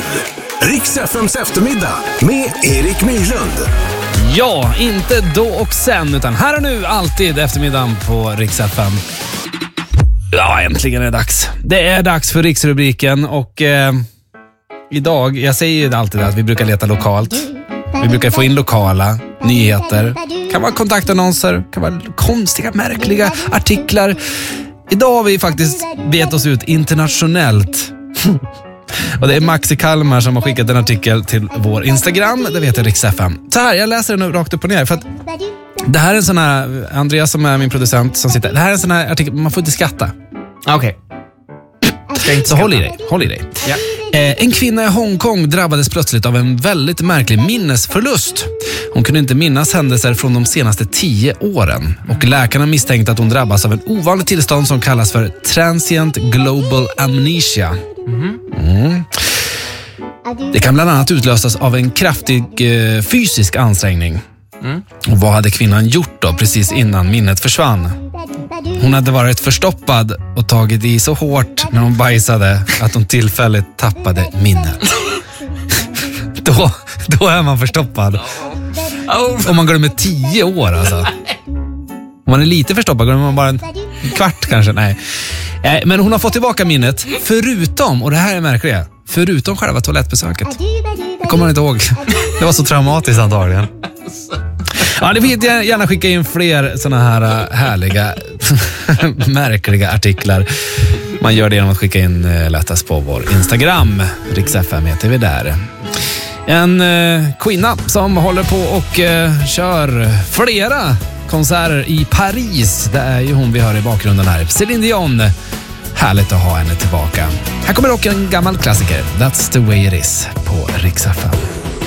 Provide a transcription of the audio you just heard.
Riks FMs eftermiddag med Erik Myrlund. Ja, inte då och sen, utan här och nu, alltid eftermiddagen på Riks FM. Ja, äntligen är det dags. Det är dags för riksrubriken och idag, jag säger ju alltid att vi brukar leta lokalt. Vi brukar få in lokala nyheter. Kan vara kontaktannonser, kan vara konstiga, märkliga artiklar. Idag har vi faktiskt vet oss ut internationellt. Och det är Max i Kalmar som har skickat en artikel till vår Instagram. Det vet jag, Riks FM. Så här, jag läser den rakt upp och ner. För att det här är en sån här, Andreas som är min producent som sitter. Det här är en sån här artikel, man får inte skratta. Okej. Så håll i dig. Ja. En kvinna i Hongkong drabbades plötsligt av en väldigt märklig minnesförlust. Hon kunde inte minnas händelser från de senaste 10 åren. Och läkarna misstänkte att hon drabbas av en ovanlig tillstånd som kallas för Transient Global Amnesia. Det kan bland annat utlösas av en kraftig fysisk ansträngning. Och vad hade kvinnan gjort då precis innan minnet försvann? Hon hade varit förstoppad och tagit i så hårt när hon bajsade att hon tillfälligt tappade minnet. Då är man förstoppad. Om man glömmer 10 år alltså. Om man är lite förstoppad glömmer man bara en kvart kanske. Nej. Men hon har fått tillbaka minnet förutom, och det här är märkliga, förutom själva toalettbesöket. Jag kommer inte ihåg. Det var så traumatiskt antagligen. Ja, det vill jag gärna skicka in fler såna här härliga märkliga artiklar. Man gör det genom att skicka in lättast på vår Instagram. Riks FM heter vi där. En kvinna som håller på och kör flera konserter i Paris. Det är ju hon vi hör i bakgrunden här. Céline Dion. Härligt att ha henne tillbaka. Här kommer dock en gammal klassiker. That's the way it is på Riks FM.